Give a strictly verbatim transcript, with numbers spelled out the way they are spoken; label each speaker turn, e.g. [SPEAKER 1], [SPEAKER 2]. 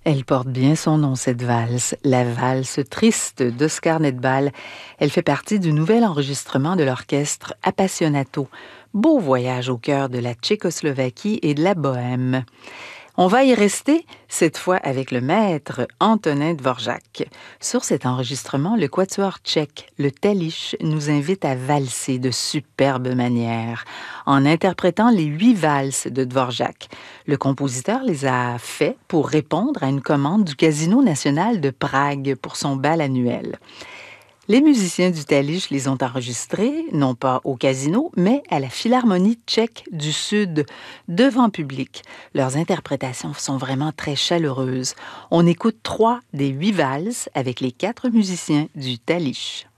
[SPEAKER 1] Elle porte bien son nom, cette valse, la valse triste d'Oscar Nedbal. Elle fait partie du nouvel enregistrement de l'orchestre Appassionato. Beau voyage au cœur de la Tchécoslovaquie et de la Bohème. On va y rester, cette fois avec le maître Antonin Dvorak. Sur cet enregistrement, le quatuor tchèque, le Talich, nous invite à valser de superbes manières en interprétant les huit valses de Dvorak. Le compositeur les a faits pour répondre à une commande du Casino national de Prague pour son bal annuel. Les musiciens du Talich les ont enregistrés, non pas au casino, mais à la Philharmonie tchèque du Sud, devant public. Leurs interprétations sont vraiment très chaleureuses. On écoute trois des huit valses avec les quatre musiciens du Talich.